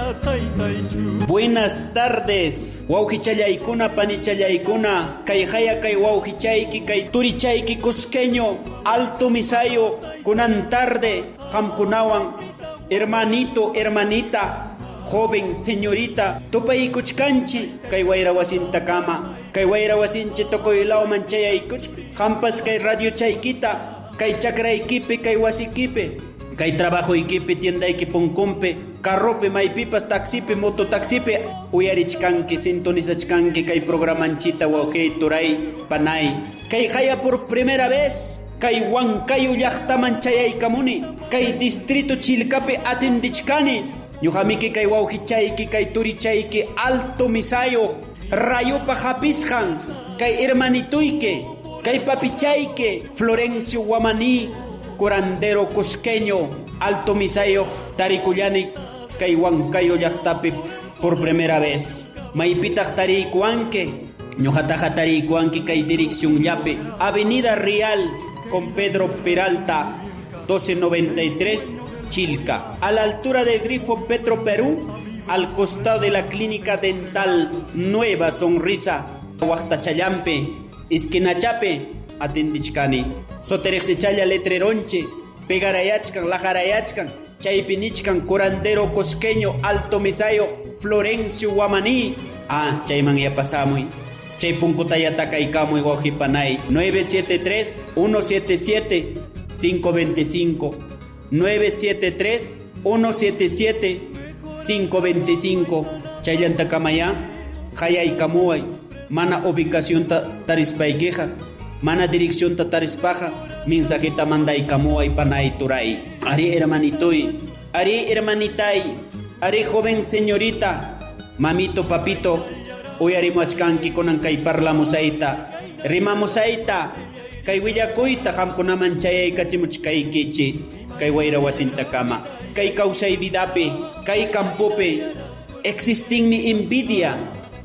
Buenas tardes, wauhichallaykuna, panichallaykuna, kay haya kay wauhichayki, kay turichayki cusqueño, alto misayo, kunan tarde, hamkunawan, hermanito, hermanita, joven, señorita, tupaykuchkanchi, kay wayrawasinta kama, kay wayrawasinchi tokoylaw manchayaykuch, hampas kay radio chaykita, kay chakraykipi, kay wasikipi, kay trabajo ikipi, tienda ikipunkumpi, carrope, maipipas, taxipi, mototaxipi, uyarichkanki, sintonizachkanki, kay programanchita, wauqey, turay, panay. Kay haya por primera vez, kay Huancayo llaqtaman chayaykamuni, kay distrito Chilcapi atindichkani, ñuqamiki kay wauhichayki, kay turichayki, alto misayo, rayupa hapishan, kay hermanituyke, kay papichayke, Florencio Guamaní, curandero cusqueño, alto misayo, tarikullani, kay Huancayo llaqtapi por primera vez. Maypitaq tarikuanke, ñuqataqa tarikuanki kay dirección llapi, Avenida Real con Pedro Peralta, 1293, Chilca, a la altura del grifo Petro Perú, al costado de la clínica dental Nueva Sonrisa, Huachtachallampe, Esquinachape, atindichkani. Soterexechalla letreronche, pegarayachkan, lajarayachkan, chaypinichkan, curandero cosqueño, alto misayo, Florencio Guamaní. Chayman ya pasamuy. Chay punkutayataka ikamuy wauhipanay. 973-177-525. 973-177-525. Chaylantakamaya, haya ikamuay. Mana ubicación tarispaykeja. Mana dirección tatarispaja, mensajita manda y kamuay panay turay. Ari hermanitoy, ari hermanitay, ari joven señorita, mamito papito, hoy arimuachkanki konan kay parlamusaita, rimamusaita, kay willakuita hamkunaman chayay kachimuchkaykichi, kay wayrawasinta kama, kay kausay vidape, kay kampope, existinmi envidia,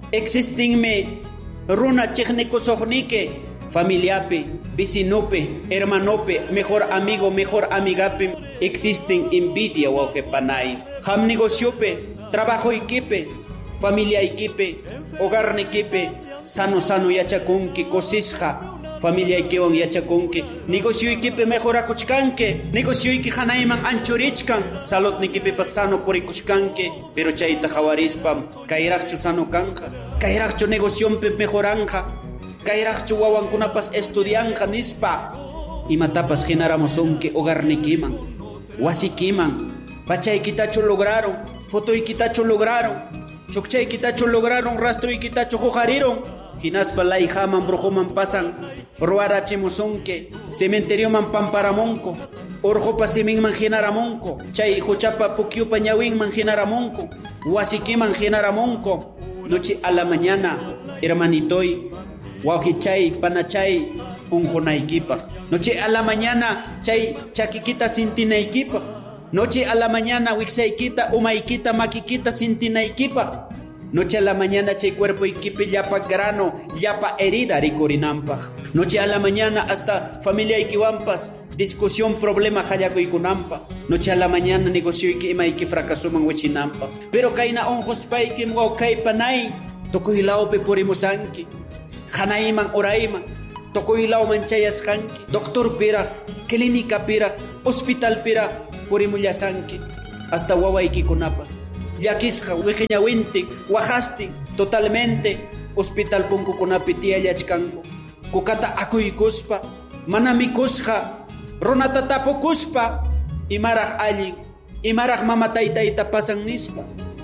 existinmi runa chiknikusohnike, familiape, vecinope, hermanope, mejor amigo, mejor amigape, existen envidia waujepanay. Ham negociope, trabajo equipe, familia equipe, hogar equipe, sano yachakunke, cosisja, familia equipe yachakunke, negocio equipe mejor akuchkanke, negocio equipe hanayman anchorichkan, salud equipe pasano por ikuchkanke, pero chayta jawarispam, kairachcho sano kanja, kairachcho negociompe mejoranja, kairachchu wawankunapas estudianja nispa, imatapas generamosunke hogarnikiman, wasikiman, pachaykitachu lograron, fotoykitachu lograron, chukchaykitachu lograron, rastroykitachu jojariron, hinaspa layhaman brujuman pasan, ruarachimusunke, cementerioman pamparamonko, orjopa seminman genaramonko, chay huchapa pukyupa ñawinman genaramonko, wasikiman genaramonko, noche a la mañana, hermanitoy, wauhichay, panachay, unjonaykipaj. Noche a la mañana, chay chakikita sintinaykipaj. Noche a la mañana, wiksaykita, umaykita, makikita sintinaykipaj. Noche a la mañana, chay cuerpo ikipi, llapa grano, llapa herida rikurinampaj. Noche a la mañana, hasta familia ikiwampas, discusión, problema, hayakuykunampaj. Noche a la mañana, negocio iki imayki fracasuman wichinampa. Pero kayna onjospaykim waukaypanay, tokuylawpi purimusanki. Hanayman orayman, tokoylawman chayasqanki, doctor pira, clínica pira, hospital pira, purimullasanki, hasta wawaykikunapas. Llakisqa wiqiñawintin, wajastin, totalmente, hospital punkukunapi tiyallachkanku. Kukata akuykuspa, mana mikusqa, runata tapukuspa, imaraq allin, imaraq mamataytayta pasan nispa.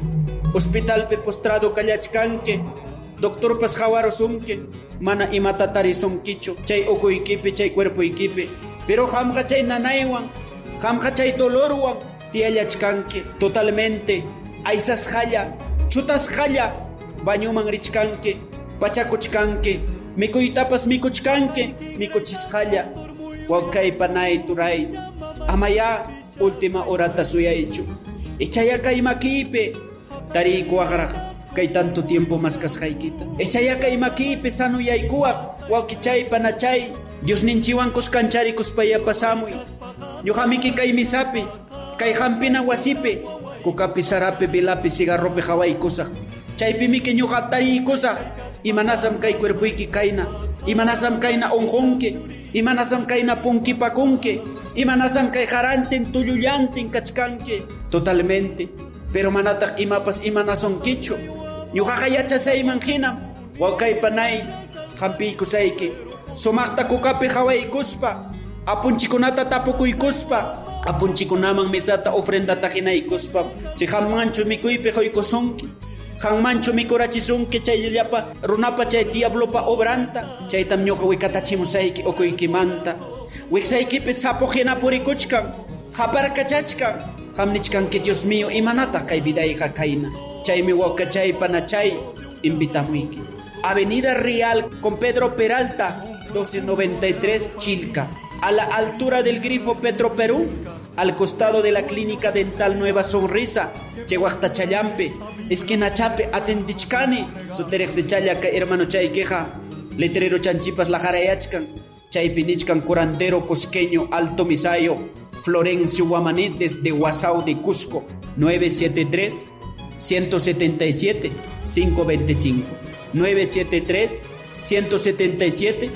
Hospitalpi postrado kallachkanki, doctor pas jawarosunki, mana imata tarisonkichu, chay ukuykipi, chay cuerpoykipi. Pero hamqa chay nanaywan, hamqa chay dolorwan, tiyallachkanki, totalmente, aysasqalla, chutasqalla, bañuman richkanki, pachakuchkanki, mikuytapas mikuchkanki, mikuchisqalla, waukaypanay turay. Amaya, última horata suyaychu. Ichayaka imakipi, tarikuaqraq, kay tanto tiempo mas kasqaykita. Echayaka imakipi sanuyaykuaq, waukichay panachay, Dios ninchiwan kuskanchari kuspaya pasamuy. Ñuqamiki kay misapi, kay hampina wasipi, kukapi sarapi bilapi cigarropi hawaykusaq chaypimi que ñuqa tariykusaq imanasam kay cuerpuyki kayna imanasam kayna unqunki imanasam kayna punkipakunki imanasam kay harantin tullullantin kachkanki totalmente pero manataq imapas imanasonkichu ñuqaqa yachasayman hinam wawqaypanay hampiykusayki sumaqta kukapi hawaykuspa apunchikunata tapukuykuspa apunchikunaman mesata ofrendata hinaykuspa si hammanchu mikuypi quykusunki hammanchu mikurachisunki chayllapa runapa chay diablopa obranta chaytam ñuqa wikatachimusayki ukuykimanta wiksaykipi sapo hina purikuchkan haparkachachkan hamnichkanki Dios mío imanata kay vidayqa kayna chaymi wawqachaypana chay invitamuyki Avenida Real con Pedro Peralta 1293 Chilca a la altura del grifo Petro Perú al costado de la clínica dental Nueva Sonrisa Chehuacta Chayampe esquina Chape Atendichcani Suterex Chayaka hermano Chayqueja letrero Chanchipas la Jarayachcan Chaypinichcan curandero cusqueño Alto Misayo Florencio Guamaní desde Guasao de Cusco 973 177 525 973 177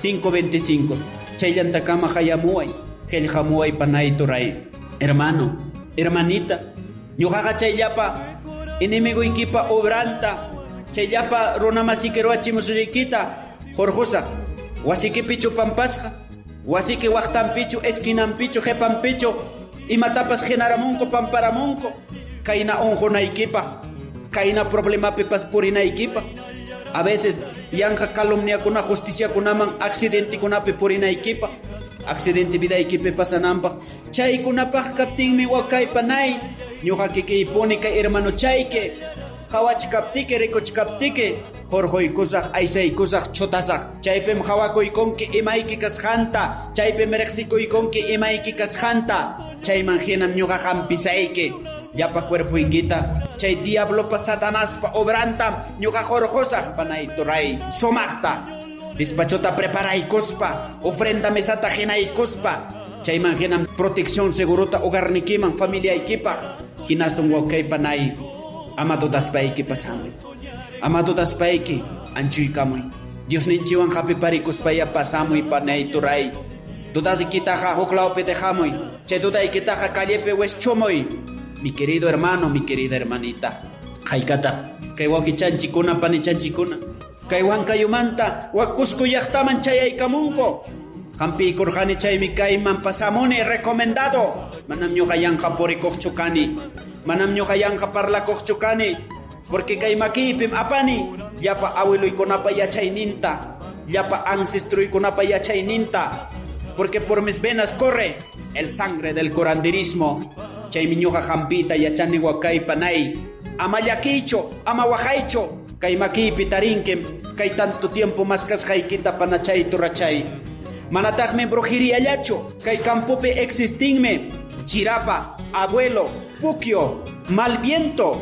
525 Chayantacama Hayamuay Heljamuay Panay Turay hermano hermanita ñuqaqa chayllapa enemigo ikipa obranta chayllapa runamasikiruachimusuykita jorjusaq wasikipichu pampasqa wasiki waqtanpichu esquinanpichu qepanpichu imatapas genaramunko pamparamunko kayna unqunaykipaq kayna problemapipas purinaykipaq a veces yanqa calumniakuna justiciakunaman accidentikunapi purinaykipaq accidente vidaykipi pasananpaq chaykunapaq kaptinmi wawqaypanay ñuqa kikiypuni kay hermano chayke hawachkaptiki rikuchkaptiki jorjoykusaq aysaykusaq chutasaq chaypim hawakuykunki imayki kasqanta chaypim riqsikuykunki imayki kasqanta chayman hinam ñuqa hampisayki llapa cuerpuykita chay diablopa satanaspa obrantam ñuqa jorjosaq panay turay sumaqta despachota preparaykuspa ofrenda mesata hinaykuspa chayman hinam protección segurota hogarnikiman familiaykipaq hinasun wawqaypanay ama dudaspayki pasamuy ama dudaspayki anchuykamuy Diosninchiwan hapiparikuspaqa pasamuy panay turay dudaykitaqa huk lawpi dejamuy chay dudaykitaqa callepi weschumuy mi querido hermano mi querida hermanita haykataq kay wawqichanchikuna panichanchikuna kay wankayumanta wakusku llaqtaman chayaykamunku hampiykurqani chaymi kayman pasamuni recomendado manam ñuqa yanqa purikuqchu kani manam ñuqa yanqa parlakuqchu kani porque kay makiypim apani llapa abueluykunapa yachayninta llapa ancestruykunapa yachayninta porque por mis venas corre el sangre del curanderismo chaymi ñuqa hampita yachani wawqaypanay ama llakiychu ama waqaychu kay makiypi tarinkim kay tanto tiempo maskasqaykita panachay turachay manataqmi brujeríallachu kay campupi existinme chirapa abuelo pukio malviento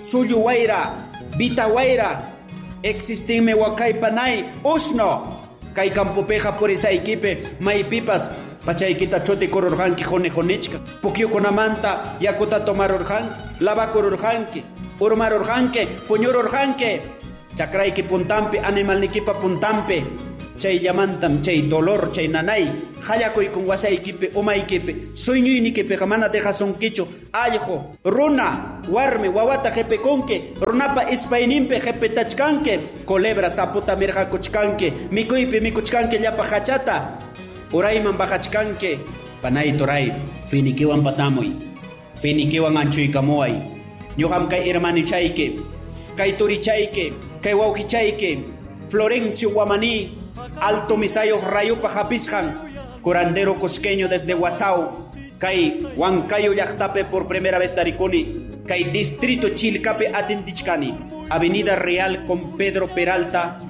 suyuwayra vitawayra existinme waqaypanay usno kay campupiqa purisaykipi maypipas pachaykita chutikururqanki jonichka pukyukunamanta yakuta tomarurqanki lavakururqanki urmarurqanki puñururqanki chakrayki puntampi animalnikipa puntampi chayllamantam chay dolor chay nanay hallakuykun wasaykipi umaykipi suyñuynikipiqa mana dejasunkichu allqu runa warmi wawata qhipikunki runapa ispayninpi qhipitachkanki culebra saputa mirqakuchkanki mikuypi mikuchkanki llapa hachata urayman bajachkanki panay turay finikiwan pasamuy finikiwan anchuykamuway ñuqam kay hermanichayki kay turichayki kay wawqichayki Florencio Guamaní Alto Misayo Rayupa Japisjan curandero cusqueño desde Guasao kay Huancayo llaqtapi por primera vez tarikuni kay distrito Chilcapi Atendichcani Avenida Real con Pedro Peralta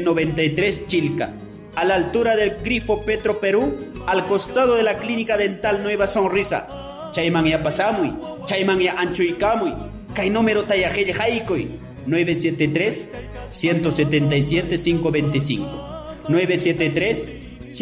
1293 Chilca a la altura del grifo Petro Perú al costado de la clínica dental Nueva Sonrisa chayman ya pasamuy chayman ya anchuykamuy kay número tayajelle haykuy 973 177 525 973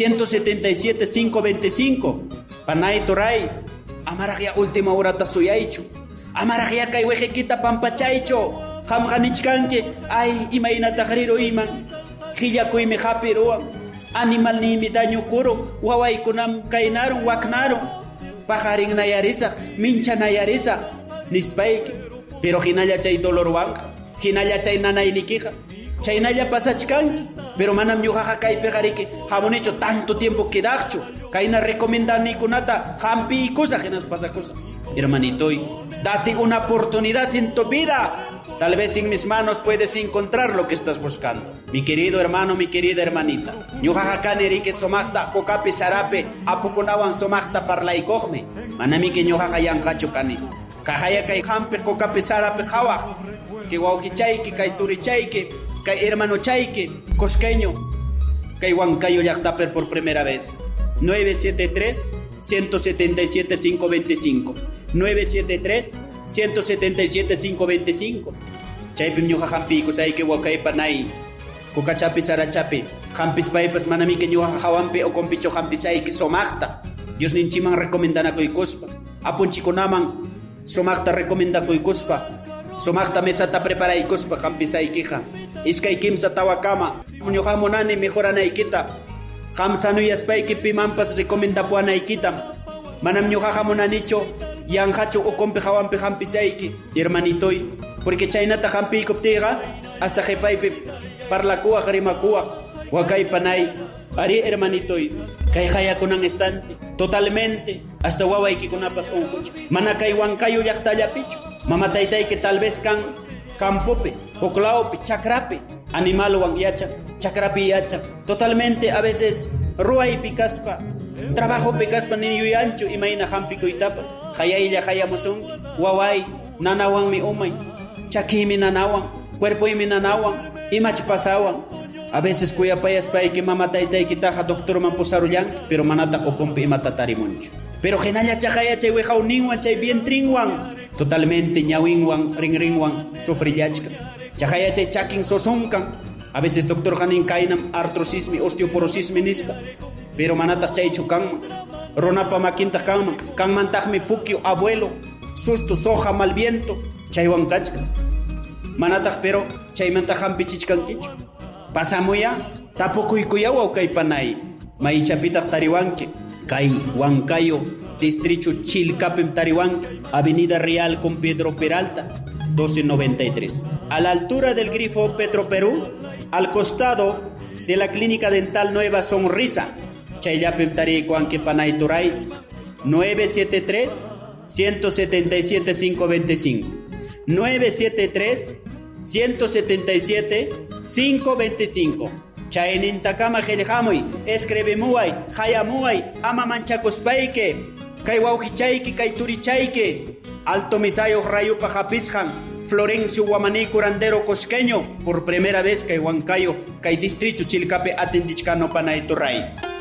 177 525 panay turay amaraq ya última hora suyaychu amaraqya kay wejekita pampachaycho hamqanichkanki ay imaynata qriro iman qillakuymi hapiruwan animal nimi daño kuru wawaykunam kaynaron waknaron pajarinnayarisaq minchanayarisaq nispayki pero hinalla chay dolorwanqa hinalla chay nanaynikiqa chaynalla pasachkanki pero manam ñuqaqa kaypi qariki hamunicho tanto tiempo quedaqchu kayna recomendarnikunata hampiykusaq hinas pasakusaq. Hermanitoy, date una oportunidad en tu vida. Tal vez en mis manos puedes encontrar lo que estás buscando. Mi querido hermano, mi querida hermanita. Ñuqaqa kaniriki somaqta kokapi sarape apukunawan somaqta parlaykogmi. Manami que ñuqaqa yanqachu kani. Kajaya kay hampi kokapi sarape hawaq. Que wawqichayki, kay turichayki, kay hermano chayki, cosqueño, kay Huancayo llaqtapi por primera vez. 973-177-525. 973-177-525. Chaypi ñuqa hampiykusayki wakaypanay kukachapi sarachapi hampis paypas manami que ñuqa hawampi o compicho hampisayki somaqta Dios ninchiman recomendanakuykospa apunchikunaman somaqta recomendakuykuspa somaqta mesata preparaykuspa hampisaykiqa iskay kimsa tawakama ñuqa munani mejoranaykita hamsanuyasπayki pimanpas recomendapuanaykita manam ñuqaqa munanichu yanqachu ukunpi hawampi hampisayki hermanitoy porque chaynata hampikuuptiqa hasta qhipaypi parlakuwaq rimakuwaq wakaypanay ari hermanitoy kay hayakunan instante totalmente hasta wawaykikunapas unquch mana kay Huancayo llaqtallapichu mama taytayki tal vez kan campopi puklawpi chakrapi animalwan yachan chakrapi yachan totalmente a veces ruwaypi kaspa trabajo pikaspa ni yuyanchu imayna hampikuytapas hayaylla hayamusunki waway nanawanmi umay chakimi nanawan cuerpoymi nanawan imach pasawan a veces kuyapayaspayki mama taytaykitaqa doctorman pusarullanki pero manata ukunpi imata tarimunchu pero hinalla chaqaya chay wejawninwan chay vientrinwan totalmente ñawinwan rinrinwan sufrillachka chaqaya chay chakin sosunkan a veces doctor hanin kaynam artrosismi osteoporosismi nispa pero manataq chaychu kanman runapa makinta kanmantaqmi pukyu abuelo susto soja mal viento chaywan kachka manataq pero chaymanta hampichichkankichu pasamuya tapukuykuya wawkaypanay maychapitaq tariwanki kay Huancayo distrito Chilcapim tariwanki avenida Real con Pedro Peralta 1293 a la altura del grifo Petroperú al costado de la clínica dental Nueva Sonrisa chayllapim tarikuanki panay turay 973-177-525 973-177-525 chaynintakama qillqamuy escribimuway hayamuway ama manchakuspayki kay wawqichayki kay turichayki Alto Misayo Rayupa Japisjan Florencio Guamaní Curandero Cosqueño por primera vez kay Huancayo kay distrito Chilcapi atindichkano panay turay